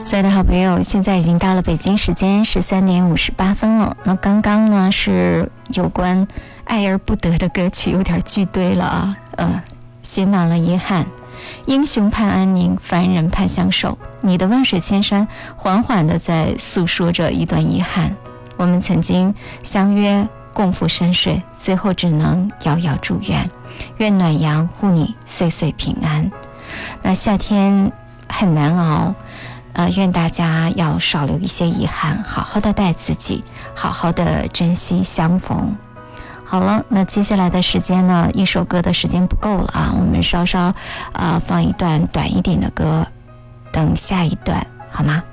所有的好朋友，现在已经到了北京时间13:58了。那刚刚呢是有关爱而不得的歌曲，有点句堆了啊，写满了遗憾。英雄盼安宁，凡人盼相守。你的万水千山，缓缓地在诉说着一段遗憾。我们曾经相约共赴山水，最后只能遥遥祝愿。愿暖阳护你岁岁平安。那夏天很难熬。愿大家要少留一些遗憾，好好的待自己，好好的珍惜相逢。好了，那接下来的时间呢，一首歌的时间不够了啊，我们稍稍放一段短一点的歌，等下一段好吗？